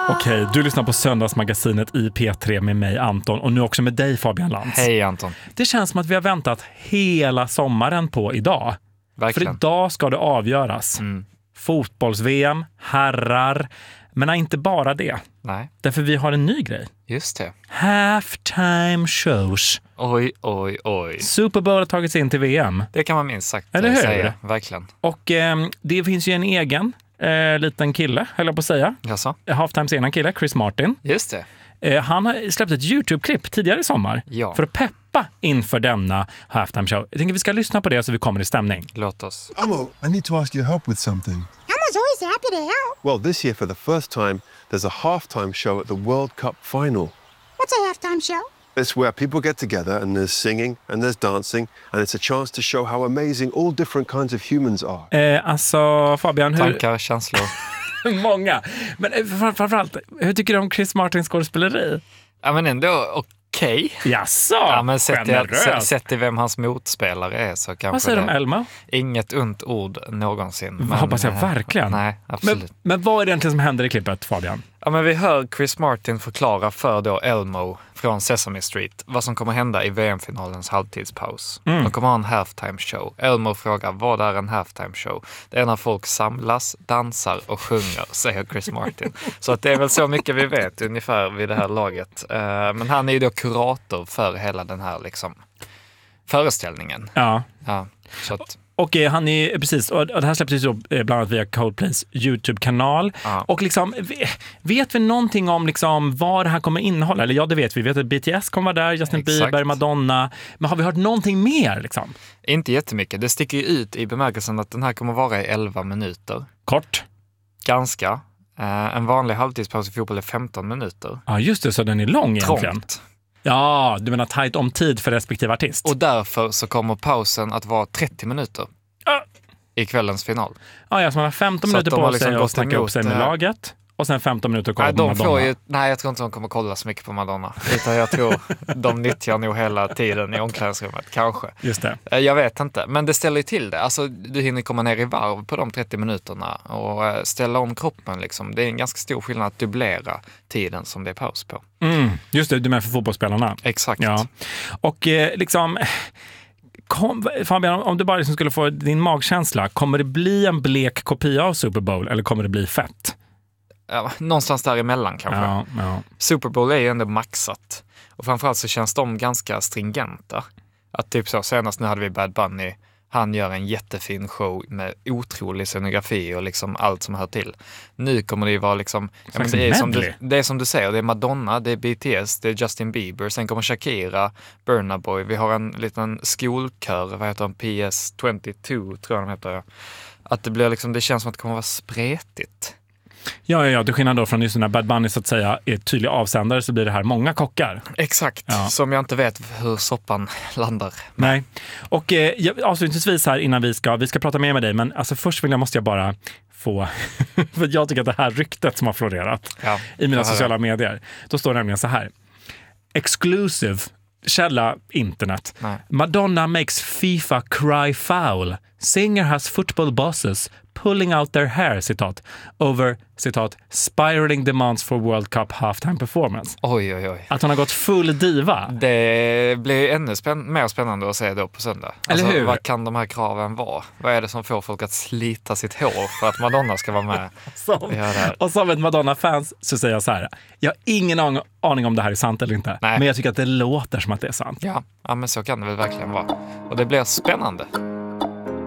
Okej, du lyssnar på Söndagsmagasinet i P3 med mig Anton och nu också med dig Fabian Lantz. Hej Anton. Det känns som att vi har väntat hela sommaren på idag. Verkligen. För idag ska det avgöras. Fotbolls-VM, herrar, men inte bara det. Nej. Därför vi har en ny grej. Just det. Halftime shows. Oj. Super Bowl har tagits in till VM. Det kan man minst sagt Eller hur? säga. Verkligen. Och det finns ju en egen liten kille, höll jag på att säga. Jaså? Halftimes ena kille, Chris Martin. Just det. Han har släppt ett YouTube-klipp tidigare i sommar för att peppa inför denna halftime show. Jag tänker vi ska lyssna på det så vi kommer i stämning. Låt oss. Elmo, I need to ask your help with something. Elmo's always happy to help. Well, this year for the first time, there's a halftime show at the World Cup final. What's a halftime show? It's where people get together and there's singing and there's dancing and it's a chance to show how amazing all different kinds of humans are. Alltså Fabian, Tankar, känslor. Många. Men framförallt, hur tycker du om Chris Martins skådespeleri? Ja, men ändå okej. Jaså? Ja, men generöst. sett till vem hans motspelare är så kanske. Vad säger du om Elmo? Inget ont ord någonsin. Men, hoppas jag verkligen. Nej, absolut. Men vad är det egentligen som händer i klippet, Fabian? Ja, men vi hör Chris Martin förklara för då Elmo från Sesame Street vad som kommer hända i VM-finalens halvtidspaus. De kommer ha en halftime show. Elmo frågar, vad är en halftime show? Det är när folk samlas, dansar och sjunger, säger Chris Martin. Så att det är väl så mycket vi vet ungefär vid det här laget. Men han är ju då kurator för hela den här liksom föreställningen. Ja. Så att... Och han är precis, och det här släpptes ju bland annat via Coldplays YouTube-kanal. Ja. Och liksom, vet vi någonting om liksom vad det här kommer innehålla? Eller ja, det vet vi. Vi vet att BTS kommer vara där, Justin Bieber, Madonna. Men har vi hört någonting mer liksom? Inte jättemycket. Det sticker ju ut i bemärkelsen att den här kommer vara i 11 minuter. Kort. Ganska. En vanlig halvtidspaus i fotboll är 15 minuter. Ja, just det. Så den är lång egentligen. Trångt. Ja, du menar tajt om tid för respektive artist. Och därför så kommer pausen att vara 30 minuter i kvällens final. Ja, så man har 15 minuter på sig att snacka upp sig med laget. Och sen 15 minuter kolla på Madonna. Nej, jag tror inte de kommer kolla så mycket på Madonna. Utan jag tror de nyttjar nog hela tiden i omklädningsrummet, kanske. Just det. Jag vet inte, men det ställer ju till det. Alltså, du hinner komma ner i varv på de 30 minuterna och ställa om kroppen. Liksom. Det är en ganska stor skillnad att dubblera tiden som det är paus på. Just det, du menar för fotbollsspelarna. Exakt. Ja. Och liksom... Fabian, om du bara liksom skulle få din magkänsla, kommer det bli en blek kopia av Super Bowl eller kommer det bli fett? Ja, någonstans däremellan kanske. Ja. Super Bowl är ju ändå maxat. Och framförallt så känns de ganska stringenta. Att typ så, senast nu hade vi Bad Bunny. Han gör en jättefin show med otrolig scenografi och liksom allt som hör till. Nu kommer det ju vara liksom... det är som du säger, det är Madonna, det är BTS, det är Justin Bieber. Sen kommer Shakira, Burna Boy. Vi har en liten skolkör, vad heter den? PS22 tror jag de heter. Att det blir liksom, det känns som att det kommer vara spretigt. Ja, till skillnad då från just när Bad Bunny så att säga är tydlig avsändare så blir det här många kockar. Exakt, som jag inte vet hur soppan landar. Nej, och avslutningsvis här innan vi ska prata mer med dig, men alltså först måste jag bara få, för jag tycker att det här ryktet som har florerat i mina sociala medier, då står det nämligen så här: exclusive, källa internet. Nej. Madonna makes FIFA cry foul. Singer has football bosses pulling out their hair, citat, over, citat, spiraling demands for World Cup halftime performance. Oj. Att hon har gått full diva. Det blir ännu mer spännande att se då på söndag. Eller hur? Vad kan de här kraven vara? Vad är det som får folk att slita sitt hår för att Madonna ska vara med? Och som ett Madonna-fans så säger jag så här: jag har ingen aning om det här är sant eller inte. Nej. Men jag tycker att det låter som att det är sant. Ja, men så kan det väl verkligen vara. Och det blir spännande.